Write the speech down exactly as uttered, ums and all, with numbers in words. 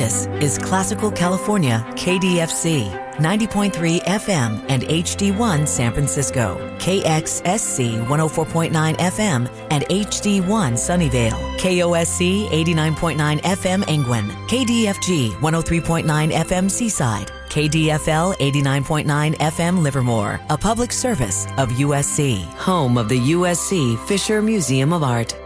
This is Classical California K D F C, ninety point three F M and H D one San Francisco, K X S C one oh four point nine F M and H D one Sunnyvale, K O S C eighty-nine point nine F M Angwin, K D F G one oh three point nine F M Seaside, K D F L eighty-nine point nine F M Livermore, a public service of U S C, home of the U S C Fisher Museum of Art.